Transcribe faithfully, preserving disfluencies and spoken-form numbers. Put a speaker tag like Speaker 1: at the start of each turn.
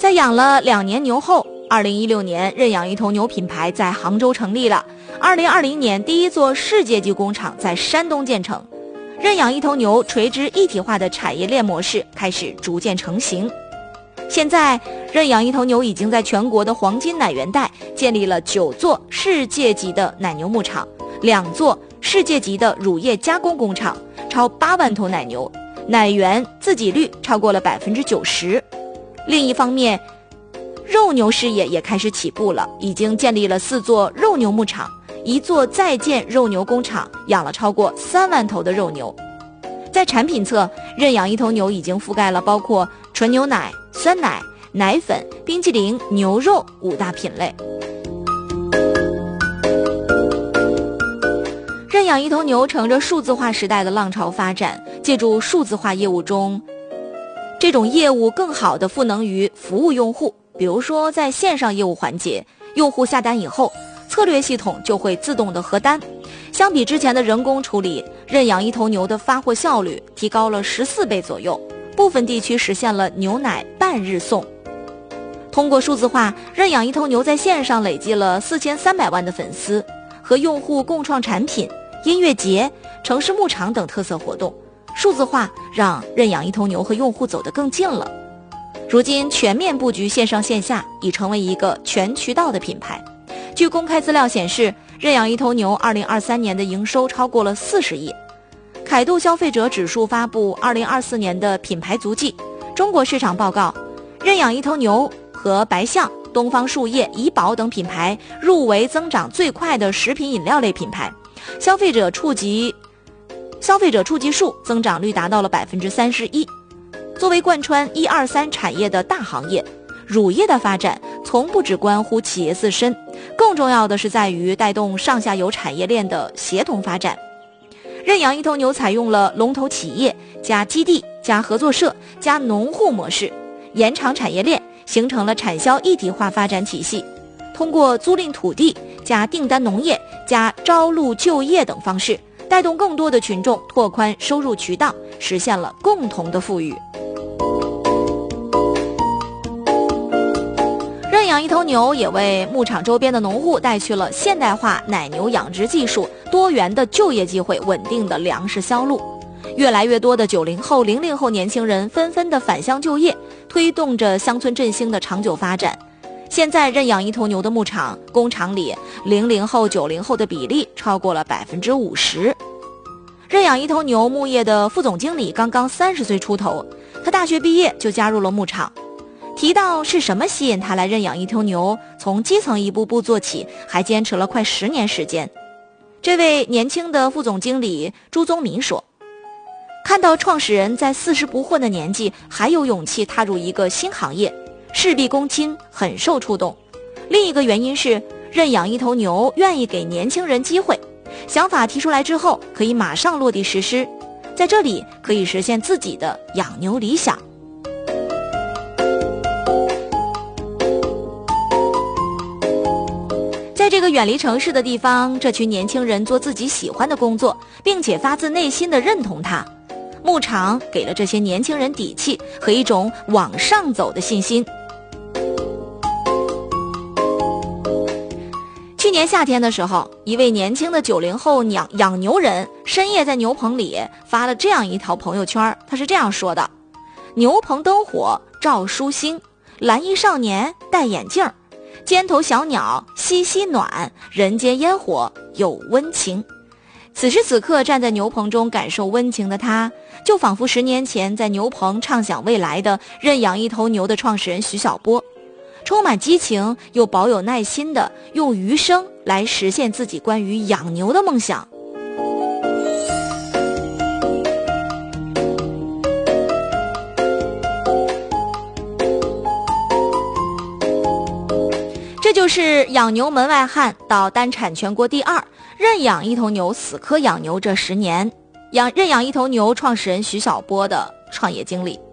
Speaker 1: 在养了两年牛后，二零一六年认养一头牛品牌在杭州成立了。二零二零年第一座世界级工厂在山东建成。认养一头牛垂直一体化的产业链模式开始逐渐成型。现在认养一头牛已经在全国的黄金奶源带建立了九座世界级的奶牛牧场，两座世界级的乳业加工工厂，超八万头奶牛，奶源自给率超过了百分之九十。另一方面，肉牛事业也开始起步了，已经建立了四座肉牛牧场，一座在建肉牛工厂，养了超过三万头的肉牛。在产品侧，认养一头牛已经覆盖了包括纯牛奶、酸奶、奶粉、冰淇淋、牛肉五大品类。认养一头牛乘着数字化时代的浪潮发展，借助数字化业务中这种业务更好地赋能于服务用户。比如说在线上业务环节，用户下单以后，策略系统就会自动的核单。相比之前的人工处理，认养一头牛的发货效率提高了十四倍左右，部分地区实现了牛奶半日送。通过数字化，认养一头牛在线上累积了四千三百万的粉丝，和用户共创产品、音乐节、城市牧场等特色活动。数字化让认养一头牛和用户走得更近了。如今全面布局线上线下，已成为一个全渠道的品牌。据公开资料显示，认养一头牛二零二三年的营收超过了四十亿。凯度消费者指数发布二零二四年的品牌足迹，中国市场报告，认养一头牛和白象、东方树叶、怡宝等品牌入围增长最快的食品饮料类品牌，消费者触及消费者触及数增长率达到了百分之三十一。作为贯穿一二三产业的大行业，乳业的发展从不只关乎企业自身，更重要的是在于带动上下游产业链的协同发展。认养一头牛采用了龙头企业加基地加合作社加农户模式，延长产业链，形成了产销一体化发展体系。通过租赁土地加订单农业加招录就业等方式，带动更多的群众拓宽收入渠道，实现了共同的富裕。认养一头牛也为牧场周边的农户带去了现代化奶牛养殖技术、多元的就业机会、稳定的粮食销路。越来越多的九零后、零零后年轻人纷纷的返乡就业，推动着乡村振兴的长久发展。现在认养一头牛的牧场工厂里，零零后、九零后的比例超过了百分之五十。认养一头牛牧业的副总经理刚刚三十岁出头，他大学毕业就加入了牧场。提到是什么吸引他来认养一头牛，从基层一步步做起，还坚持了快十年时间。这位年轻的副总经理朱宗民说，看到创始人在四十不惑的年纪还有勇气踏入一个新行业，事必躬亲，很受触动。另一个原因是认养一头牛愿意给年轻人机会，想法提出来之后可以马上落地实施，在这里可以实现自己的养牛理想。在这个远离城市的地方，这群年轻人做自己喜欢的工作，并且发自内心地认同它。牧场给了这些年轻人底气和一种往上走的信心。去年夏天的时候，一位年轻的九零后养养牛人深夜在牛棚里发了这样一条朋友圈，他是这样说的：牛棚灯火照书星，蓝衣少年戴眼镜，尖头小鸟嬉嬉暖，人间烟火有温情。此时此刻站在牛棚中感受温情的他，就仿佛十年前在牛棚畅想未来的认养一头牛的创始人徐小波，充满激情又保有耐心的用余生来实现自己关于养牛的梦想。这就是养牛门外汉到单产全国第二，认养一头牛死磕养牛这十年，养认养一头牛创始人徐小波的创业经历。